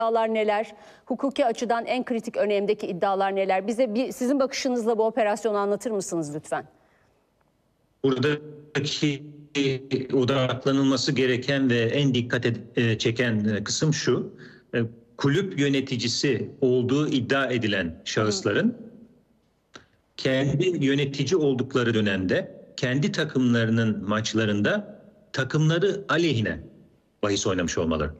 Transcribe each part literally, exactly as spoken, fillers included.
iddialar neler? Hukuki açıdan en kritik önemdeki iddialar neler? Bize bir, sizin bakışınızla bu operasyonu anlatır mısınız lütfen? Buradaki odaklanılması gereken ve en dikkat çeken kısım şu: kulüp yöneticisi olduğu iddia edilen şahısların kendi yönetici oldukları dönemde kendi takımlarının maçlarında takımları aleyhine bahis oynamış olmaları.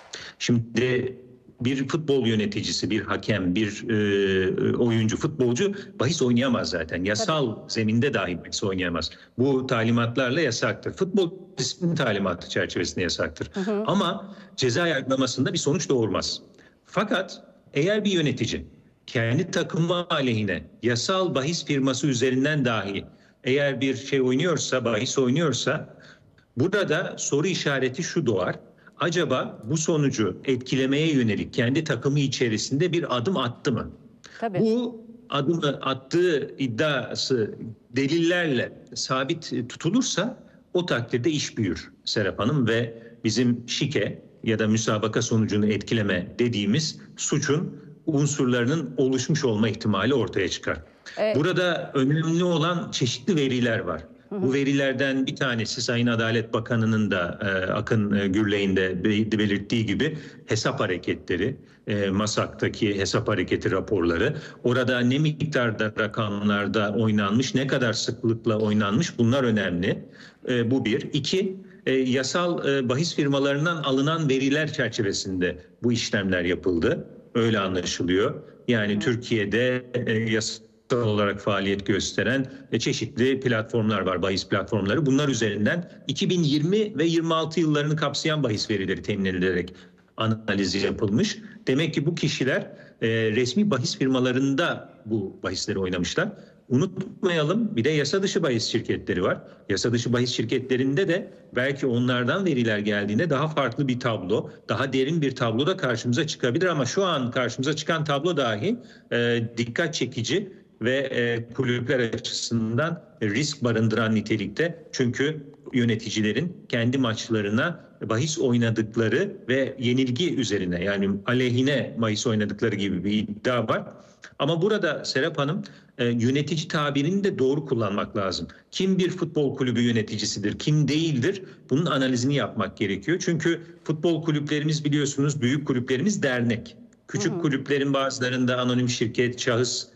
Şimdi bir futbol yöneticisi, bir hakem, bir e, oyuncu, futbolcu bahis oynayamaz zaten. Yasal Tabii. zeminde dahi bahis oynayamaz. Bu talimatlarla yasaktır. Futbol disiplin talimatı çerçevesinde yasaktır. Hı hı. Ama ceza yargılamasında bir sonuç doğurmaz. Fakat eğer bir yönetici kendi takımı aleyhine yasal bahis firması üzerinden dahi eğer bir şey oynuyorsa, bahis oynuyorsa, burada soru işareti şu doğar: acaba bu sonucu etkilemeye yönelik kendi takımı içerisinde bir adım attı mı? Tabii. Bu adımı attığı iddiası delillerle sabit tutulursa o takdirde iş büyür Serap Hanım ve bizim şike ya da müsabaka sonucunu etkileme dediğimiz suçun unsurlarının oluşmuş olma ihtimali ortaya çıkar. Evet. Burada önemli olan çeşitli veriler var. Bu verilerden bir tanesi Sayın Adalet Bakanı'nın da e, Akın Gürley'in de belirttiği gibi hesap hareketleri, e, MASAK'taki hesap hareketi raporları. Orada ne miktarda rakamlarda oynanmış, ne kadar sıklıkla oynanmış, bunlar önemli. E, bu bir. İki, e, yasal e, bahis firmalarından alınan veriler çerçevesinde bu işlemler yapıldı. Öyle anlaşılıyor. Yani Hı. Türkiye'de e, yasal olarak faaliyet gösteren çeşitli platformlar var, bahis platformları. Bunlar üzerinden iki bin yirmi ve yirmi altı yıllarını kapsayan bahis verileri temin edilerek analizi yapılmış. Demek ki bu kişiler e, resmi bahis firmalarında bu bahisleri oynamışlar. Unutmayalım, bir de yasa dışı bahis şirketleri var. Yasa dışı bahis şirketlerinde de belki onlardan veriler geldiğinde daha farklı bir tablo, daha derin bir tablo da karşımıza çıkabilir. Ama şu an karşımıza çıkan tablo dahi e, dikkat çekici ve e, kulüpler açısından risk barındıran nitelikte. Çünkü yöneticilerin kendi maçlarına bahis oynadıkları ve yenilgi üzerine, yani aleyhine bahis oynadıkları gibi bir iddia var. Ama burada Serap Hanım, e, yönetici tabirini de doğru kullanmak lazım. Kim bir futbol kulübü yöneticisidir, kim değildir? Bunun analizini yapmak gerekiyor. Çünkü futbol kulüplerimiz, biliyorsunuz, büyük kulüplerimiz dernek. Küçük hı hı. kulüplerin bazılarında anonim şirket, şahıs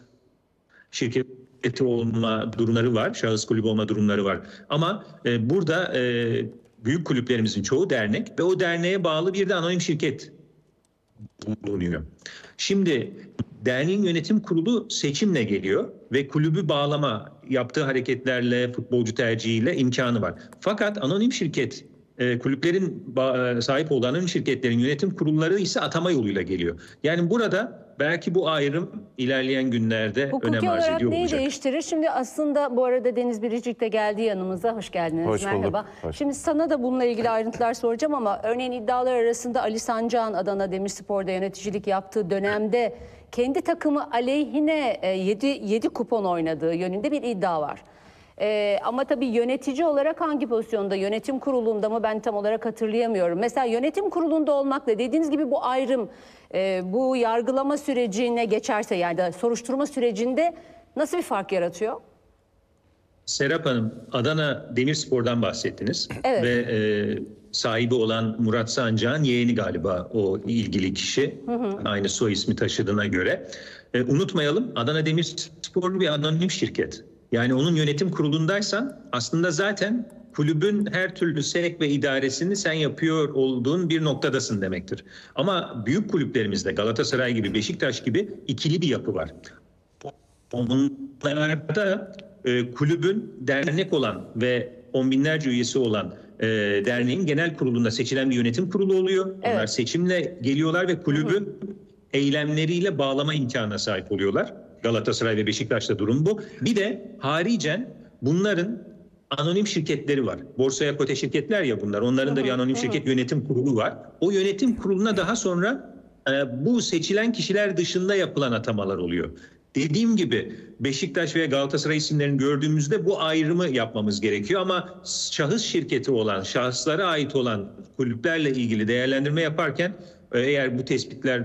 şirketi olma durumları var, şahıs kulübü olma durumları var. Ama e, burada e, büyük kulüplerimizin çoğu dernek ve o derneğe bağlı bir de anonim şirket bulunuyor. Şimdi derneğin yönetim kurulu seçimle geliyor ve kulübü bağlama yaptığı hareketlerle, futbolcu tercihiyle imkanı var. Fakat anonim şirket, e, kulüplerin e, sahip olduğu anonim şirketlerin yönetim kurulları ise atama yoluyla geliyor. Yani burada belki bu ayrım ilerleyen günlerde Hukuki önem arz ediyor olacak. Hukuki olarak neyi değiştirir? Şimdi aslında bu arada Deniz Biricik de geldi yanımıza. Hoş geldiniz. Hoş Merhaba. Hoş. Şimdi sana da bununla ilgili ayrıntılar soracağım ama örneğin iddialar arasında Ali Sancak'ın Adana Demirspor'da yöneticilik yaptığı dönemde kendi takımı aleyhine yedi kupon oynadığı yönünde bir iddia var. Ee, ama tabii yönetici olarak hangi pozisyonda, yönetim kurulunda mı, ben tam olarak hatırlayamıyorum. Mesela yönetim kurulunda olmakla dediğiniz gibi bu ayrım e, bu yargılama sürecine geçerse, yani da soruşturma sürecinde nasıl bir fark yaratıyor? Serap Hanım, Adana Demirspor'dan bahsettiniz. Evet. Ve e, sahibi olan Murat Sancak'ın yeğeni galiba o ilgili kişi. Hı hı. Aynı soy ismi taşıdığına göre. E, unutmayalım, Adana Demirspor bir anonim şirket. Yani onun yönetim kurulundaysan aslında zaten kulübün her türlü sevk ve idaresini sen yapıyor olduğun bir noktadasın demektir. Ama büyük kulüplerimizde Galatasaray gibi, Beşiktaş gibi ikili bir yapı var. Onlarda e, kulübün dernek olan ve on binlerce üyesi olan e, derneğin genel kurulunda seçilen bir yönetim kurulu oluyor. Evet. Onlar seçimle geliyorlar ve kulübü hı hı. eylemleriyle bağlama imkanına sahip oluyorlar. Galatasaray ve Beşiktaş'ta durum bu. Bir de haricen bunların anonim şirketleri var. Borsaya kote şirketler ya bunlar. Onların da bir anonim şirket yönetim kurulu var. O yönetim kuruluna daha sonra e, bu seçilen kişiler dışında yapılan atamalar oluyor. Dediğim gibi Beşiktaş veya Galatasaray isimlerini gördüğümüzde bu ayrımı yapmamız gerekiyor. Ama şahıs şirketi olan, şahıslara ait olan kulüplerle ilgili değerlendirme yaparken eğer bu tespitler